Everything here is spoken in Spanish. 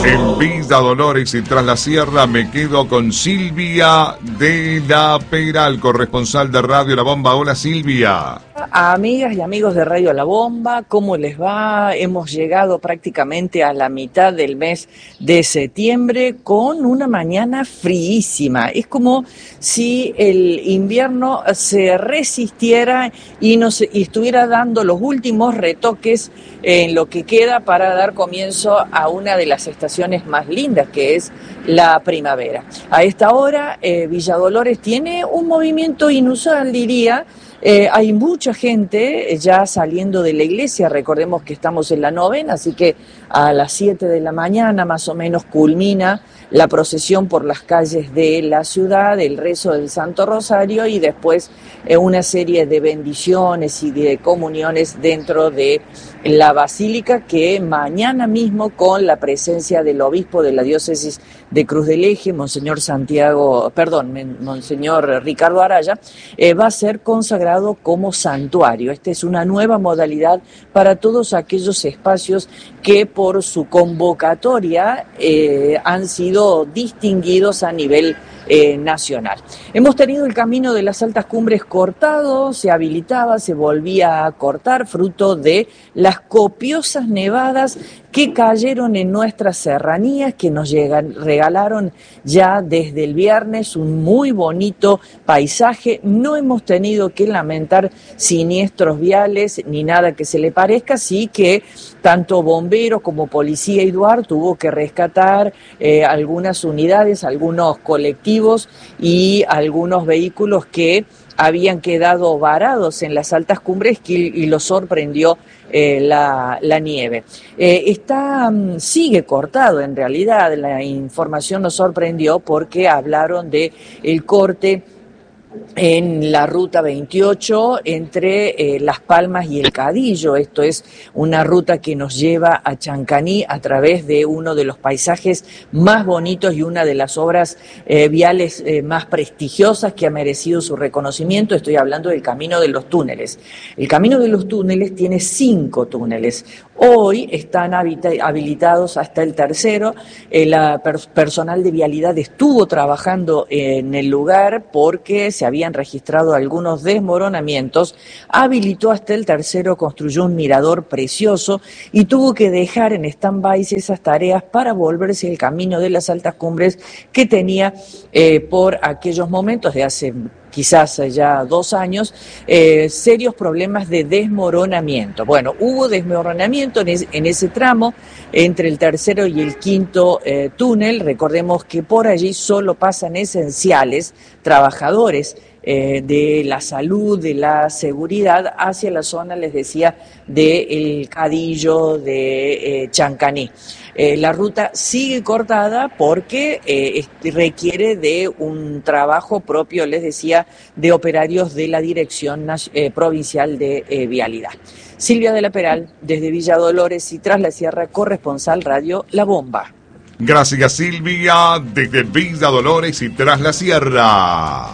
En Villa Dolores y tras la sierra me quedo con Silvia de la Peral, corresponsal de Radio La Bomba. Hola, Silvia. Amigas y amigos de Radio La Bomba, ¿cómo les va? Hemos llegado prácticamente a la mitad del mes de septiembre con una mañana fríísima. Es como si el invierno se resistiera y estuviera dando los últimos retoques en lo que queda para dar comienzo a una de las estaciones más lindas, que es la primavera. A esta hora, Villa Dolores tiene un movimiento inusual, diría. Hay mucha gente ya saliendo de la iglesia. Recordemos que estamos en la novena, así que a las 7 de la mañana más o menos culmina la procesión por las calles de la ciudad, el rezo del Santo Rosario y después una serie de bendiciones y de comuniones dentro de la basílica, que mañana mismo, con la presencia del obispo de la diócesis de Cruz del Eje, Monseñor Ricardo Araya, va a ser consagrado como santuario. Esta es una nueva modalidad para todos aquellos espacios que por su convocatoria han sido distinguidos a nivel nacional. Hemos tenido el camino de las altas cumbres cortado, se habilitaba, se volvía a cortar, fruto de las copiosas nevadas que cayeron en nuestras serranías, que nos regalaron ya desde el viernes un muy bonito paisaje. No hemos tenido que lamentar siniestros viales ni nada que se le parezca, así que tanto bomberos como policía y DUAR tuvo que rescatar algunas unidades, algunos colectivos y algunos vehículos que habían quedado varados en las altas cumbres y los sorprendió la nieve. Sigue cortado en realidad. La información nos sorprendió porque hablaron de el corte en la ruta 28 entre Las Palmas y El Cadillo. Esto es una ruta que nos lleva a Chancaní a través de uno de los paisajes más bonitos y una de las obras viales más prestigiosas que ha merecido su reconocimiento. Estoy hablando del Camino de los Túneles. El Camino de los Túneles tiene 5 túneles. Hoy están habilitados hasta el tercero. La personal de vialidad estuvo trabajando en el lugar porque se habían registrado algunos desmoronamientos. Habilitó hasta el tercero, construyó un mirador precioso y tuvo que dejar en stand-by esas tareas para volverse el camino de las altas cumbres que tenía por aquellos momentos de hace quizás ya 2 años, serios problemas de desmoronamiento. Bueno, hubo desmoronamiento en ese tramo entre el tercero y el quinto túnel. Recordemos que por allí solo pasan esenciales, trabajadores de la salud, de la seguridad, hacia la zona, les decía, de El Cadillo, de Chancaní. La ruta sigue cortada porque requiere de un trabajo propio, les decía, de operarios de la Dirección Provincial de Vialidad. Silvia de la Peral, desde Villa Dolores y tras la sierra, corresponsal Radio La Bomba. Gracias, Silvia, desde Villa Dolores y tras la sierra.